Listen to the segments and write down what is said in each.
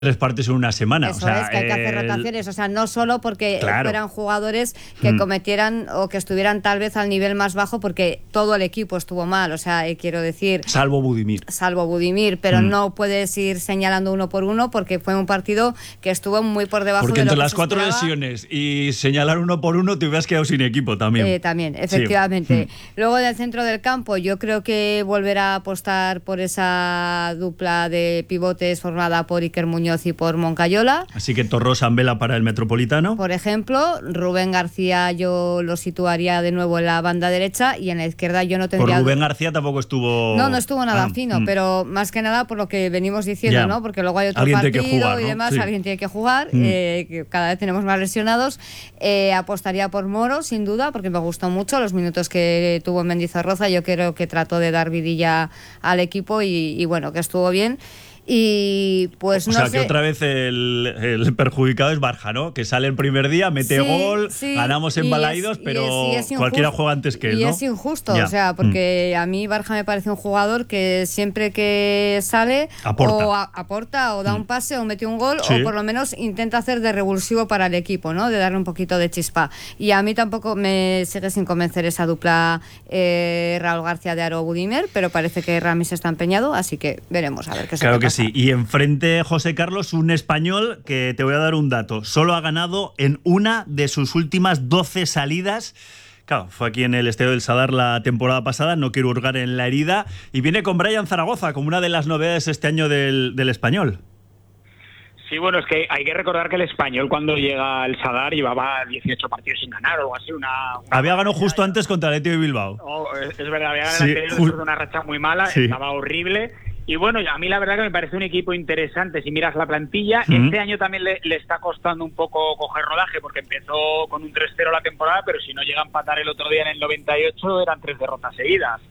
3 partidos en una semana. Eso es, que hay que hacer rotaciones. O sea, no solo porque fueran jugadores que cometieran o que estuvieran tal vez al nivel más bajo, porque todo el equipo estuvo mal. O sea, quiero decir... Salvo Budimir, pero no puedes ir señalando uno por uno, porque fue un partido que estuvo muy por debajo porque de lo entre que las se 4 esperaba. lesiones y señalar uno por uno te hubieras quedado sin equipo también. También, efectivamente. Sí. Luego del centro del campo, yo creo que volverá a apostar por esa dupla de pivotes formada por Iker Muñoz y por Moncayola. Así que Torrosa en vela para el Metropolitano. Por ejemplo, Rubén García yo lo situaría de nuevo en la banda derecha, y en la izquierda yo no tendría... Por Rubén García tampoco estuvo... No estuvo nada fino, pero más que nada por lo que venimos diciendo, ¿no? Porque luego hay otro partido jugar, y ¿no? demás, alguien tiene que jugar, que cada vez tenemos más lesionados. Apostaría por Moro, sin duda, porque me gustó mucho los minutos que tuvo en Mendizorroza. Yo creo que trató de dar vidilla al equipo y bueno, que estuvo bien. Y pues no sé. O sea, que otra vez el perjudicado es Barja, ¿no? Que sale el primer día, mete gol, ganamos en Balaídos, pero cualquiera juega antes que él, ¿no? Y es injusto, o sea, porque a mí Barja me parece un jugador que siempre que sale aporta o da un pase o mete un gol, o por lo menos intenta hacer de revulsivo para el equipo, ¿no? De darle un poquito de chispa. Y a mí tampoco me sigue sin convencer esa dupla Raúl García de Aro Budimir, pero parece que Ramis está empeñado, así que veremos a ver qué se Claro que pasa. sí. Y enfrente, José Carlos, un español que te voy a dar un dato. Solo ha ganado en una de sus últimas 12 salidas. Claro, fue aquí en el Estadio del Sadar la temporada pasada, no quiero hurgar en la herida. Y viene con Brian Zaragoza como una de las novedades este año del español. Sí, bueno, es que hay que recordar que el español cuando llega al Sadar llevaba 18 partidos sin ganar o algo así. Había ganado justo antes contra el Athletic de Bilbao. Es verdad, había ganado después de una racha muy mala, estaba horrible. Y bueno, a mí la verdad que me parece un equipo interesante si miras la plantilla. Este año también le está costando un poco coger rodaje, porque empezó con un 3-0 la temporada, pero si no llega a empatar el otro día en el 98 eran 3 derrotas seguidas.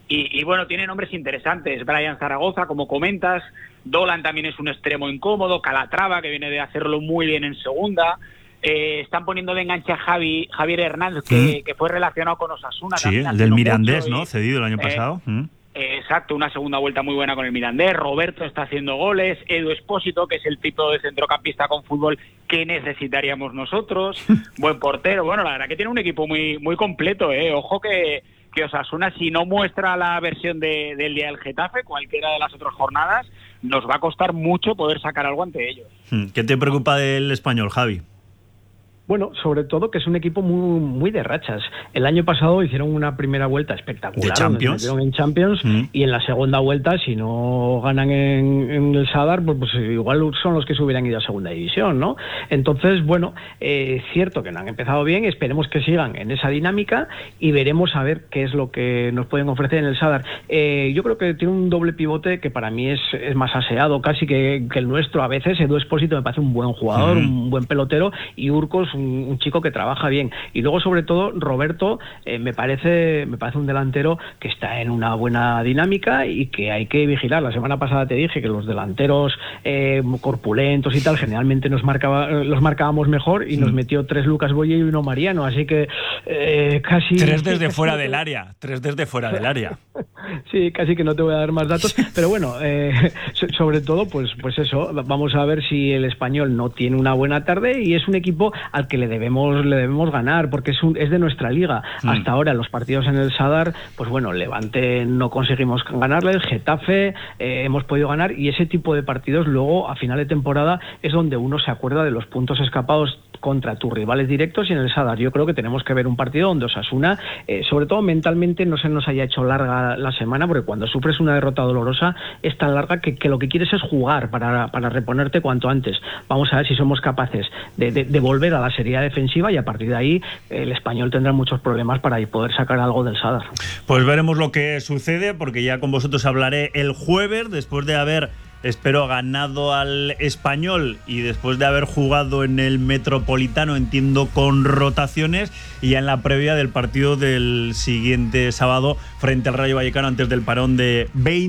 Y bueno, tiene nombres interesantes. Brian Zaragoza, como comentas. Dolan también es un extremo incómodo. Calatrava, que viene de hacerlo muy bien en segunda. Están poniendo de enganche a Javier Hernández, que fue relacionado con Osasuna. Sí, el del Mirandés, ¿no? Cedido el año pasado. Exacto, una segunda vuelta muy buena con el Mirandés. Roberto está haciendo goles. Edu Espósito, que es el tipo de centrocampista con fútbol que necesitaríamos nosotros. Buen portero. Bueno, la verdad que tiene un equipo muy, muy completo, Ojo que Osasuna, si no muestra la versión del día del Getafe, cualquiera de las otras jornadas, nos va a costar mucho poder sacar algo ante ellos. ¿Qué te preocupa del español, Javi? Bueno, sobre todo que es un equipo muy, muy de rachas. El año pasado hicieron una primera vuelta espectacular. ¿De Champions? Se metieron en Champions y en la segunda vuelta, si no ganan en el Sadar, pues igual son los que se hubieran ido a segunda división, ¿no? Entonces, bueno, cierto que no han empezado bien, esperemos que sigan en esa dinámica y veremos a ver qué es lo que nos pueden ofrecer en el Sadar. Yo creo que tiene un doble pivote que para mí es más aseado casi que el nuestro. A veces Edu Espósito me parece un buen jugador, un buen pelotero, y Urcos un chico que trabaja bien. Y luego, sobre todo, Roberto me parece un delantero que está en una buena dinámica y que hay que vigilar. La semana pasada te dije que los delanteros corpulentos y tal generalmente los marcábamos mejor, y nos metió 3 Lucas Boye y 1 Mariano, así que casi... 3 desde fuera del área. 3 desde fuera del área. Sí, casi que no te voy a dar más datos, pero bueno, sobre todo, pues eso, vamos a ver si el español no tiene una buena tarde, y es un equipo al que le debemos ganar, porque es de nuestra liga. Hasta ahora los partidos en el Sadar, pues bueno, Levante no conseguimos ganarle, el Getafe hemos podido ganar, y ese tipo de partidos luego a final de temporada es donde uno se acuerda de los puntos escapados contra tus rivales directos. Y en el Sadar yo creo que tenemos que ver un partido donde Osasuna, sobre todo mentalmente, no se nos haya hecho larga la semana, porque cuando sufres una derrota dolorosa es tan larga que lo que quieres es jugar para reponerte cuanto antes. Vamos a ver si somos capaces de volver a la seriedad defensiva, y a partir de ahí el español tendrá muchos problemas para poder sacar algo del Sadar. Pues veremos lo que sucede, porque ya con vosotros hablaré el jueves, después de haber, espero, ganado al Español y después de haber jugado en el Metropolitano, entiendo, con rotaciones, y ya en la previa del partido del siguiente sábado frente al Rayo Vallecano, antes del parón de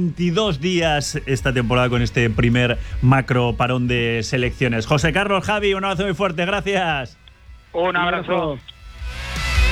22 días esta temporada, con este primer macro parón de selecciones. José Carlos, Javi, un abrazo muy fuerte, gracias. Un abrazo.